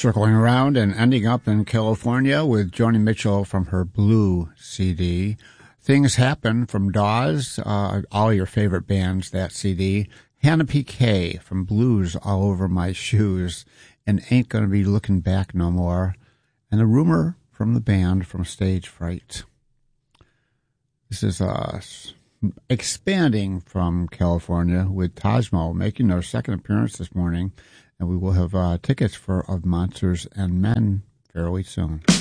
Circling around and ending up in California with Joni Mitchell from her Blue CD. Things Happen from Dawes, all your favorite bands, that CD. Hannah P.K. from Blues All Over My Shoes and Ain't Gonna Be Looking Back No More. And a rumor from the band from Stage Fright. This is expanding from California with Tajmo making their second appearance this morning. And we will have tickets for Of Monsters and Men fairly soon.